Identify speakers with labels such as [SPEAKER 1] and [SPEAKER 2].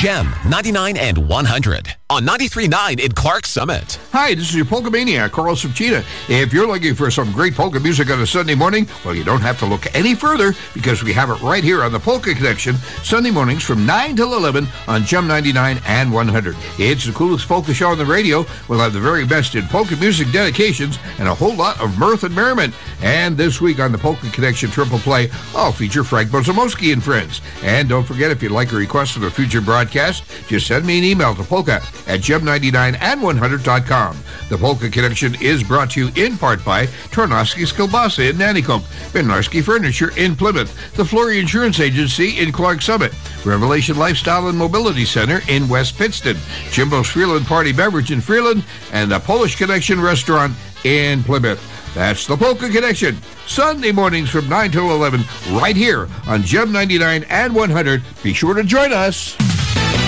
[SPEAKER 1] Gem 99 and 100 on 93.9 in Clark Summit.
[SPEAKER 2] Hi, this is your Polka Maniac, Carlos Subchita. If you're looking for some great polka music on a Sunday morning, well, you don't have to look any further because we have it right here on the Polka Connection, Sunday mornings from 9 till 11 on Gem 99 and 100. It's the coolest polka show on the radio. We'll have the very best in polka music dedications and a whole lot of mirth and merriment. And this week on the Polka Connection Triple Play, I'll feature Frank Bozamoski and friends. And don't forget, if you'd like a request of a future broadcast, just send me an email to polka@gem99and100.com. The Polka Connection is brought to you in part by Tarnowski's Kielbasa in Nanticoke, Bednarski Furniture in Plymouth, the Flory Insurance Agency in Clark Summit, Revelation Lifestyle and Mobility Center in West Pittston, Jimbo's Freeland Party Beverage in Freeland, and the Polish Connection Restaurant in Plymouth. That's the Polka Connection, Sunday mornings from 9 till 11, right here on Gem 99 and 100. Be sure to join us.